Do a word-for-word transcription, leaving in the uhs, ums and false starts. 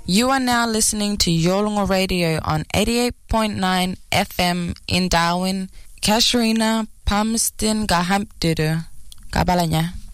You are now listening to Yolngu Radio on eighty-eight point nine F M in Darwin. Kasharina Palmerston Gahampdidu. Kabalanya.